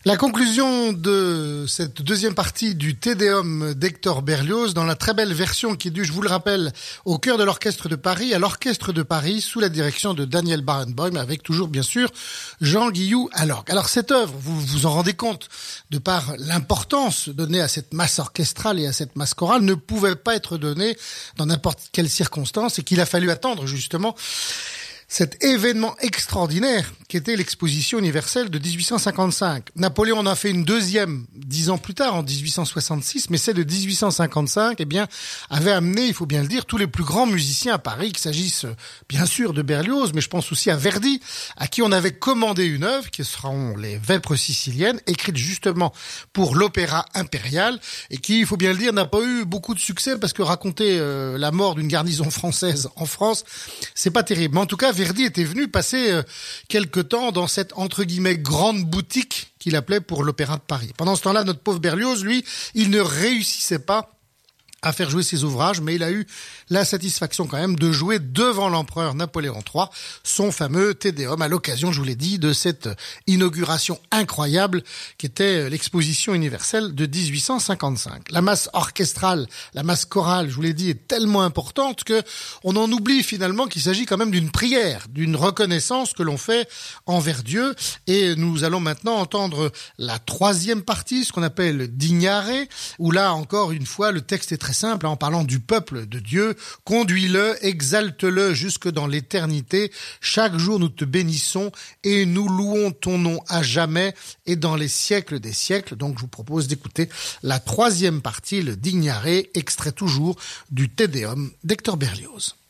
La conclusion de cette deuxième partie du Te Deum d'Hector Berlioz dans la très belle version qui est due, je vous le rappelle, au cœur de l'Orchestre de Paris, à l'Orchestre de Paris, sous la direction de Daniel Barenboim, avec toujours, bien sûr, Jean Guillou à l'orgue. Alors, cette œuvre, vous vous en rendez compte, de par l'importance donnée à cette masse orchestrale et à cette masse chorale, ne pouvait pas être donnée dans n'importe quelle circonstance et qu'il a fallu attendre, justement, cet événement extraordinaire qui était l'exposition universelle de 1855. Napoléon en a fait une deuxième 10 ans plus tard, en 1866, mais celle de 1855, avait amené, il faut bien le dire, tous les plus grands musiciens à Paris, qu'il s'agisse bien sûr de Berlioz, mais je pense aussi à Verdi, à qui on avait commandé une œuvre, qui seront les Vêpres siciliennes, écrite justement pour l'Opéra impérial, et qui, il faut bien le dire, n'a pas eu beaucoup de succès, parce que raconter la mort d'une garnison française en France, c'est pas terrible. Mais en tout cas, Verdi était venu passer quelque temps dans cette, entre guillemets, grande boutique qu'il appelait pour l'Opéra de Paris. Pendant ce temps-là, notre pauvre Berlioz, lui, il ne réussissait pas à faire jouer ses ouvrages, mais il a eu la satisfaction quand même de jouer devant l'empereur Napoléon III son fameux Te Deum à l'occasion, je vous l'ai dit, de cette inauguration incroyable qui était l'exposition universelle de 1855. La masse orchestrale, la masse chorale, je vous l'ai dit, est tellement importante que on en oublie finalement qu'il s'agit quand même d'une prière, d'une reconnaissance que l'on fait envers Dieu. Et nous allons maintenant entendre la troisième partie, ce qu'on appelle Dignare, où là encore une fois le texte est très simple, en parlant du peuple de Dieu. Conduis-le, exalte-le jusque dans l'éternité. Chaque jour nous te bénissons et nous louons ton nom à jamais et dans les siècles des siècles. Donc je vous propose d'écouter la troisième partie, le Dignare, extrait toujours du Te Deum d'Hector Berlioz.